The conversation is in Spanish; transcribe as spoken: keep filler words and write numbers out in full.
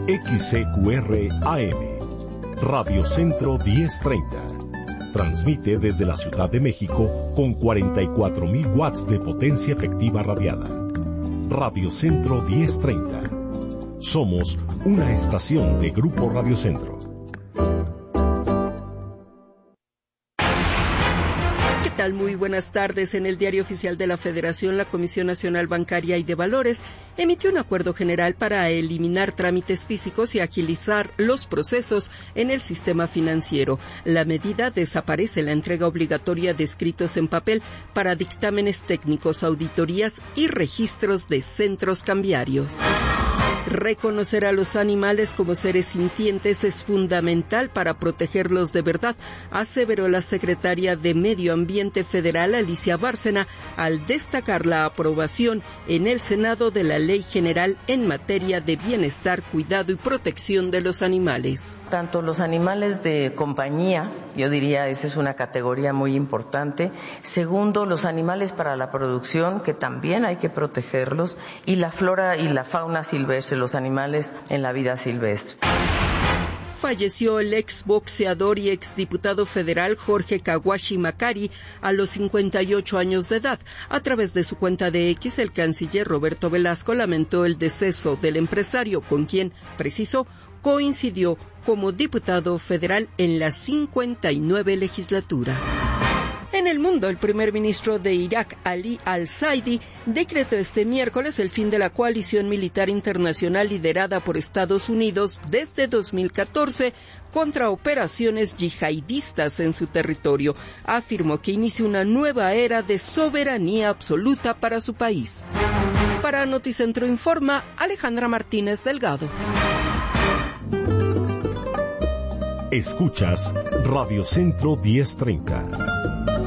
X C Q R A M, Radio Centro diez treinta. Transmite desde la Ciudad de México con cuarenta y cuatro mil watts de potencia efectiva radiada. Radio Centro diez treinta. Somos una estación de Grupo Radio Centro. Muy buenas tardes. En el Diario Oficial de la Federación, la Comisión Nacional Bancaria y de Valores emitió un acuerdo general para eliminar trámites físicos y agilizar los procesos en el sistema financiero. La medida desaparece la entrega obligatoria de escritos en papel para dictámenes técnicos, auditorías y registros de centros cambiarios. Reconocer a los animales como seres sintientes es fundamental para protegerlos de verdad, aseveró la secretaria de Medio Ambiente Federal, Alicia Bárcena, al destacar la aprobación en el Senado de la Ley General en materia de bienestar, cuidado y protección de los animales. Tanto los animales de compañía, yo diría esa es una categoría muy importante. Segundo, los animales para la producción, que también hay que protegerlos, y la flora y la fauna silvestre, los animales en la vida silvestre. Falleció el exboxeador y exdiputado federal Jorge Kawashi Makari a los cincuenta y ocho años de edad. A través de su cuenta de X, el canciller Roberto Velasco lamentó el deceso del empresario, con quien, precisó, coincidió como diputado federal en la cincuenta y nueve legislatura. En el mundo, el primer ministro de Irak, Ali al-Zaidi, decretó este miércoles el fin de la coalición militar internacional liderada por Estados Unidos desde dos mil catorce contra operaciones yihadistas en su territorio. Afirmó que inicia una nueva era de soberanía absoluta para su país. Para Noticentro Informa, Alejandra Martínez Delgado. Escuchas Radio Centro diez treinta.